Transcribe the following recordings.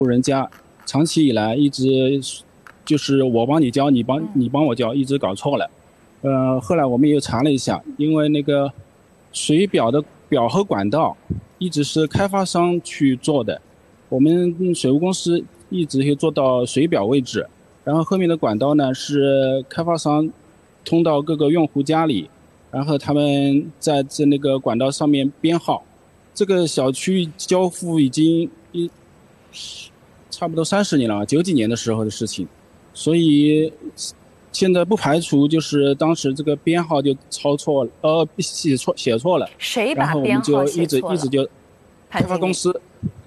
人家长期以来一直就是我帮你交，你帮我交，一直搞错了。后来我们又查了一下，因为那个水表的表和管道一直是开发商去做的，我们水务公司一直就做到水表位置，然后后面的管道呢是开发商通到各个用户家里，然后他们在那个管道上面编号。这个小区交付已经差不多30年了，90几年的时候的事情，所以现在不排除就是当时这个编号就抄错了，写错了， 谁然后我们把编号就一写错了？ 直就开发公司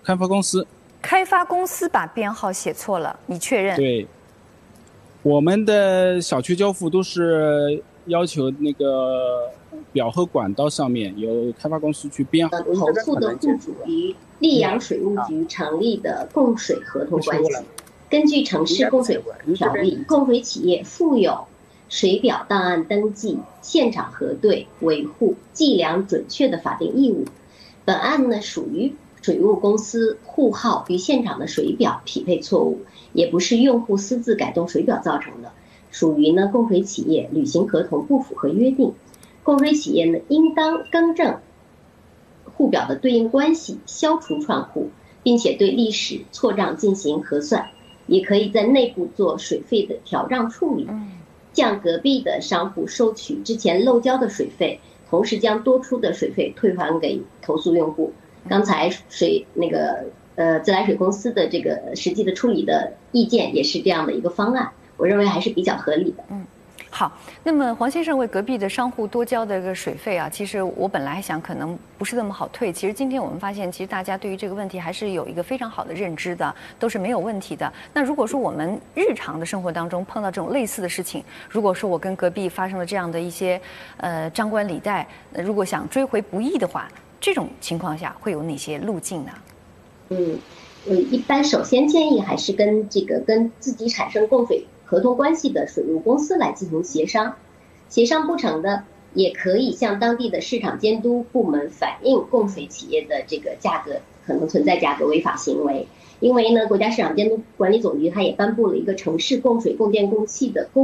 把编号写错了，你确认？ 对，我们的小区交付都是要求那个表和管道上面由开发公司去编号。 投诉的户主与溧阳水务局成立的供水合同关系。根据城市供水条例，供水企业负有水表档案登记、现场核对、维护、计量准确的法定义务。本案呢属于水务公司户号与现场的水表匹配错误，也不是用户私自改动水表造成的，属于呢供水企业履行合同不符合约定。供水企业呢应当更正户表的对应关系，消除串户，并且对历史错账进行核算，也可以在内部做水费的调账处理，向隔壁的商户收取之前漏交的水费，同时将多出的水费退还给投诉用户。刚才自来水公司的这个实际的处理的意见也是这样的一个方案，我认为还是比较合理的。 好，那么黄先生为隔壁的商户多交的这个水费啊，其实我本来想可能不是那么好退。其实今天我们发现，其实大家对于这个问题还是有一个非常好的认知的，都是没有问题的。那如果说我们日常的生活当中碰到这种类似的事情，如果说我跟隔壁发生了这样的一些张冠李戴，如果想追回不义的话，这种情况下会有哪些路径呢？ 一般首先建议还是跟自己产生供水合同关系的水务公司来进行协商，协商不成的，也可以向当地的市场监督部门反映供水企业的这个价格可能存在价格违法行为。因为呢，国家市场监督管理总局它也颁布了一个城市供水供电供气的